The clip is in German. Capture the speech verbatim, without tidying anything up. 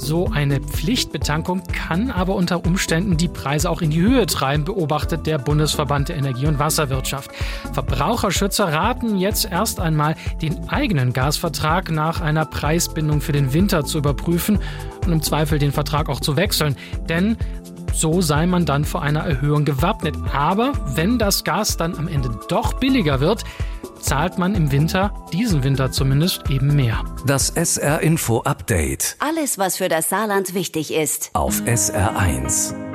So eine Pflichtbetankung kann aber unter Umständen die Preise auch in die Höhe treiben, beobachtet der Bundesverband der Energie- und Wasserwirtschaft. Verbraucherschützer raten jetzt erst einmal, den eigenen Gasvertrag nach einer Preisbindung für den Winter zu überprüfen und im Zweifel den Vertrag auch zu wechseln. Denn so sei man dann vor einer Erhöhung gewappnet. Aber wenn das Gas dann am Ende doch billiger wird, zahlt man im Winter, diesen Winter zumindest, eben mehr. Das S R Info Update. Alles, was für das Saarland wichtig ist. Auf S R eins.